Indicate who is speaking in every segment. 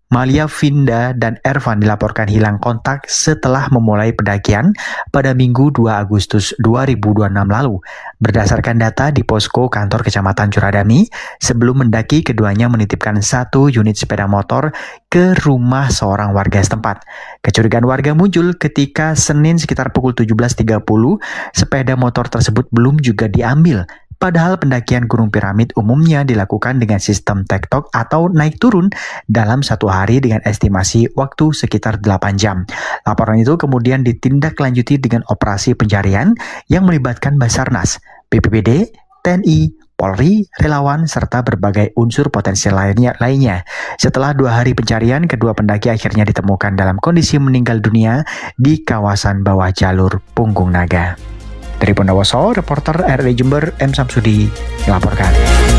Speaker 1: Malia, Vinda, dan Ervan dilaporkan hilang kontak setelah memulai pendakian pada Minggu 2 Agustus 2026 lalu. Berdasarkan data di posko kantor Kecamatan Curadami, sebelum mendaki keduanya menitipkan 1 unit sepeda motor ke rumah seorang warga setempat. Kecurigaan warga muncul ketika Senin sekitar pukul 17.30, sepeda motor tersebut belum juga diambil. Padahal pendakian Gunung Piramid umumnya dilakukan dengan sistem tektok atau naik turun dalam 1 hari dengan estimasi waktu sekitar 8 jam. Laporan itu kemudian ditindaklanjuti dengan operasi pencarian yang melibatkan Basarnas, BPBD, TNI, Polri, relawan, serta berbagai unsur potensial lainnya. Setelah 2 hari pencarian, kedua pendaki akhirnya ditemukan dalam kondisi meninggal dunia di kawasan bawah jalur Punggung Naga. Dari Bondowoso, reporter RRI Jember M. Samsudi melaporkan.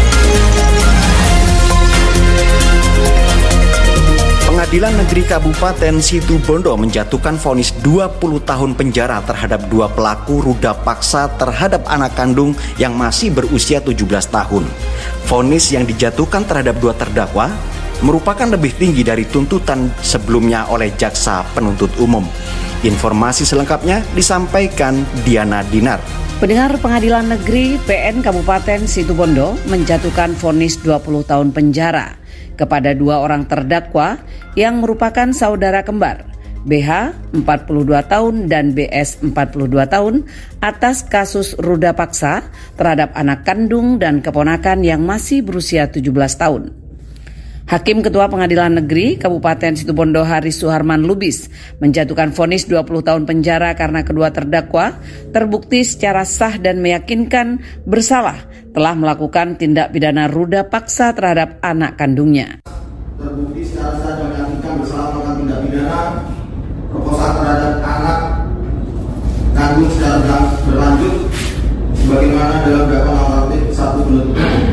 Speaker 2: Pengadilan Negeri Kabupaten Situbondo menjatuhkan vonis 20 tahun penjara terhadap 2 pelaku ruda paksa terhadap anak kandung yang masih berusia 17 tahun. Vonis yang dijatuhkan terhadap 2 terdakwa merupakan lebih tinggi dari tuntutan sebelumnya oleh jaksa penuntut umum. Informasi selengkapnya disampaikan Diana Dinar.
Speaker 3: Pendengar, Pengadilan Negeri PN Kabupaten Situbondo menjatuhkan vonis 20 tahun penjara kepada 2 orang terdakwa yang merupakan saudara kembar, BH 42 tahun dan BS 42 tahun atas kasus ruda paksa terhadap anak kandung dan keponakan yang masih berusia 17 tahun. Hakim Ketua Pengadilan Negeri Kabupaten Situbondo Haris Suharman Lubis menjatuhkan vonis 20 tahun penjara karena kedua terdakwa terbukti secara sah dan meyakinkan bersalah telah melakukan tindak pidana ruda paksa terhadap anak kandungnya.
Speaker 4: Terbukti secara sah dan meyakinkan bersalah melakukan tindak pidana perkosaan terhadap anak kandung secara berlanjut sebagaimana dalam dakwaan normatif 1 penuntut umum.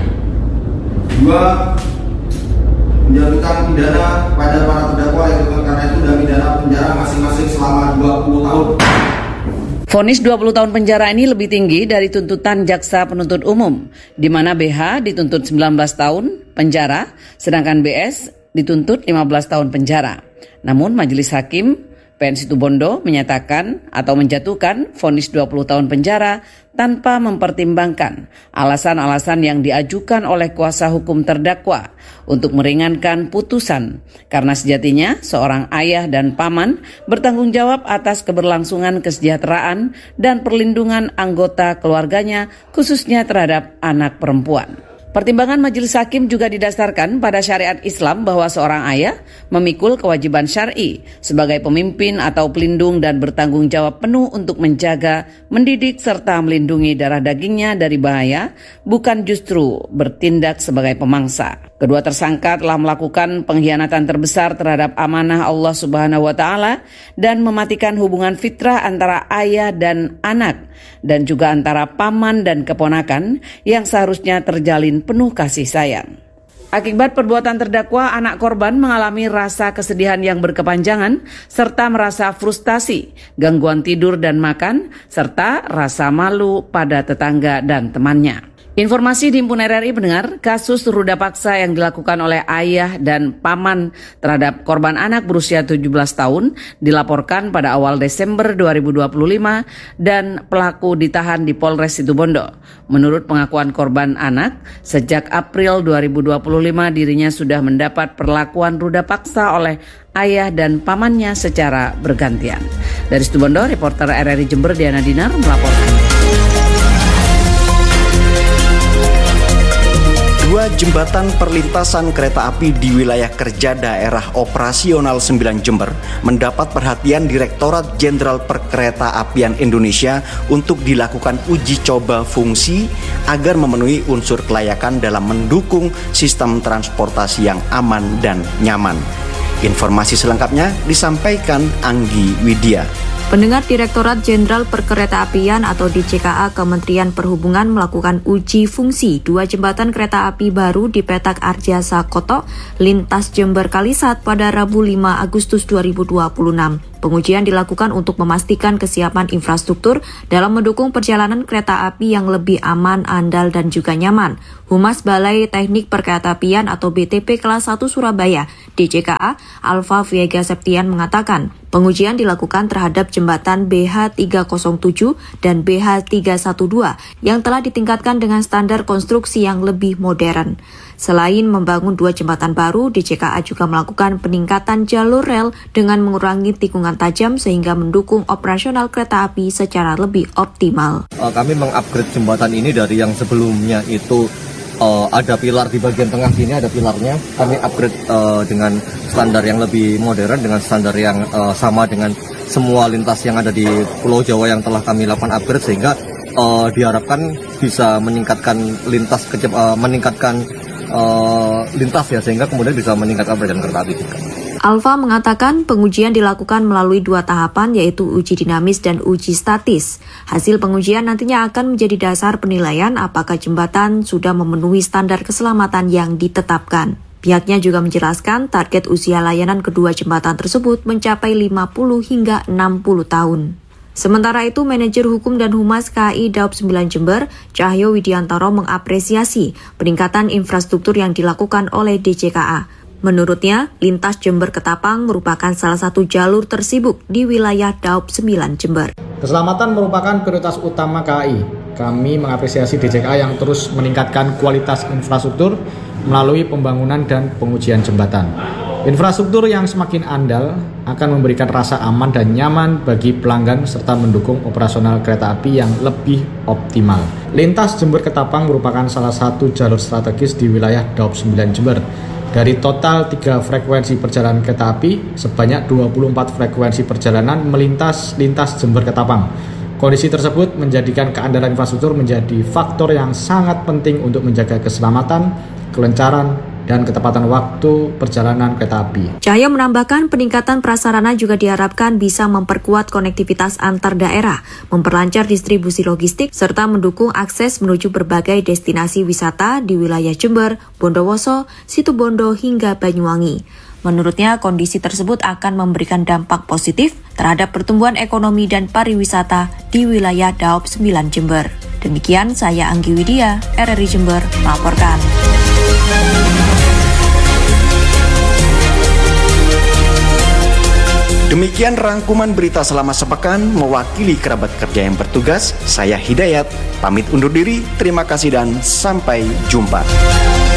Speaker 4: 2. Menjatuhkan pidana pada para terdakwa yang karena itu dan pidana penjara masing-masing selama 20 tahun.
Speaker 3: Vonis 20 tahun penjara ini lebih tinggi dari tuntutan jaksa penuntut umum, di mana BH dituntut 19 tahun penjara, sedangkan BS dituntut 15 tahun penjara. Namun Majelis Hakim PN Situbondo menyatakan atau menjatuhkan vonis 20 tahun penjara tanpa mempertimbangkan alasan-alasan yang diajukan oleh kuasa hukum terdakwa untuk meringankan putusan, karena sejatinya seorang ayah dan paman bertanggung jawab atas keberlangsungan kesejahteraan dan perlindungan anggota keluarganya, khususnya terhadap anak perempuan. Pertimbangan Majelis Hakim juga didasarkan pada syariat Islam bahwa seorang ayah memikul kewajiban syar'i sebagai pemimpin atau pelindung dan bertanggung jawab penuh untuk menjaga, mendidik, serta melindungi darah dagingnya dari bahaya, bukan justru bertindak sebagai pemangsa. Kedua tersangka telah melakukan pengkhianatan terbesar terhadap amanah Allah Subhanahu wa Ta'ala dan mematikan hubungan fitrah antara ayah dan anak, dan juga antara paman dan keponakan yang seharusnya terjalin penuh kasih sayang. Akibat perbuatan terdakwa, anak korban mengalami rasa kesedihan yang berkepanjangan serta merasa frustasi, gangguan tidur dan makan, serta rasa malu pada tetangga dan temannya. Informasi dihimpun RRI pendengar, kasus ruda paksa yang dilakukan oleh ayah dan paman terhadap korban anak berusia 17 tahun dilaporkan pada awal Desember 2025 dan pelaku ditahan di Polres Situbondo. Menurut pengakuan korban anak, sejak April 2025 dirinya sudah mendapat perlakuan ruda paksa oleh ayah dan pamannya secara bergantian. Dari Situbondo, reporter RRI Jember Diana Dinar melaporkan.
Speaker 2: 2 jembatan perlintasan kereta api di wilayah kerja daerah operasional 9 Jember mendapat perhatian Direktorat Jenderal Perkeretaapian Indonesia untuk dilakukan uji coba fungsi agar memenuhi unsur kelayakan dalam mendukung sistem transportasi yang aman dan nyaman. Informasi selengkapnya disampaikan Anggi Widya.
Speaker 5: Pendengar, Direktorat Jenderal Perkeretaapian atau DJKA Kementerian Perhubungan melakukan uji fungsi 2 jembatan kereta api baru di Petak Arjasa Koto, lintas Jember Kalisat pada Rabu 5 Agustus 2026. Pengujian dilakukan untuk memastikan kesiapan infrastruktur dalam mendukung perjalanan kereta api yang lebih aman, andal, dan juga nyaman. Humas Balai Teknik Perkeretaapian atau BTP Kelas 1 Surabaya, DJKA, Alfa Viega Septian mengatakan, pengujian dilakukan terhadap jembatan BH307 dan BH312 yang telah ditingkatkan dengan standar konstruksi yang lebih modern. Selain membangun 2 jembatan baru, DJKA juga melakukan peningkatan jalur rel dengan mengurangi tikungan tajam sehingga mendukung operasional kereta api secara lebih optimal.
Speaker 6: Kami mengupgrade jembatan ini dari yang sebelumnya itu ada pilar di bagian tengah sini, ada pilarnya. Kami upgrade dengan standar yang lebih modern, dengan standar yang sama dengan semua lintas yang ada di Pulau Jawa yang telah kami lakukan upgrade, sehingga diharapkan bisa meningkatkan lintas ya, sehingga kemudian bisa meningkatkan perjalanan kereta api juga.
Speaker 5: Alfa mengatakan pengujian dilakukan melalui 2 tahapan, yaitu uji dinamis dan uji statis. Hasil pengujian nantinya akan menjadi dasar penilaian apakah jembatan sudah memenuhi standar keselamatan yang ditetapkan. Pihaknya juga menjelaskan target usia layanan kedua jembatan tersebut mencapai 50 hingga 60 tahun. Sementara itu, Manajer Hukum dan Humas KAI Daob 9 Jember, Cahyo Widiantoro mengapresiasi peningkatan infrastruktur yang dilakukan oleh DJKA. Menurutnya, lintas Jember Ketapang merupakan salah satu jalur tersibuk di wilayah Daob 9 Jember.
Speaker 7: Keselamatan merupakan prioritas utama KAI. Kami mengapresiasi DJKA yang terus meningkatkan kualitas infrastruktur melalui pembangunan dan pengujian jembatan. Infrastruktur yang semakin andal akan memberikan rasa aman dan nyaman bagi pelanggan serta mendukung operasional kereta api yang lebih optimal. Lintas Jember Ketapang merupakan salah satu jalur strategis di wilayah Daob 9 Jember. Dari total 3 frekuensi perjalanan kereta api, sebanyak 24 frekuensi perjalanan melintas lintas Jember Ketapang. Kondisi tersebut menjadikan keandalan infrastruktur menjadi faktor yang sangat penting untuk menjaga keselamatan, kelancaran, dan ketepatan waktu perjalanan kereta api.
Speaker 5: Cahyo menambahkan peningkatan prasarana juga diharapkan bisa memperkuat konektivitas antar daerah, memperlancar distribusi logistik, serta mendukung akses menuju berbagai destinasi wisata di wilayah Jember, Bondowoso, Situbondo, hingga Banyuwangi. Menurutnya, kondisi tersebut akan memberikan dampak positif terhadap pertumbuhan ekonomi dan pariwisata di wilayah Daob 9 Jember. Demikian saya Anggi Widya, RRI Jember, melaporkan.
Speaker 2: Demikian rangkuman berita selama sepekan mewakili kerabat kerja yang bertugas. Saya Hidayat, pamit undur diri. Terima kasih dan sampai jumpa.